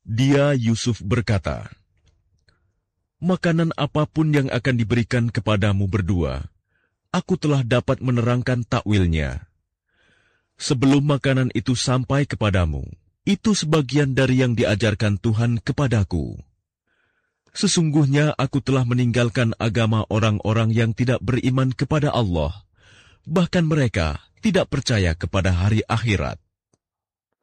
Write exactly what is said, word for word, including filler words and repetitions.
Dia Yusuf berkata, "Makanan apapun yang akan diberikan kepadamu berdua, aku telah dapat menerangkan takwilnya. Sebelum makanan itu sampai kepadamu, itu sebagian dari yang diajarkan Tuhan kepadaku. Sesungguhnya aku telah meninggalkan agama orang-orang yang tidak beriman kepada Allah, bahkan mereka tidak percaya kepada hari akhirat.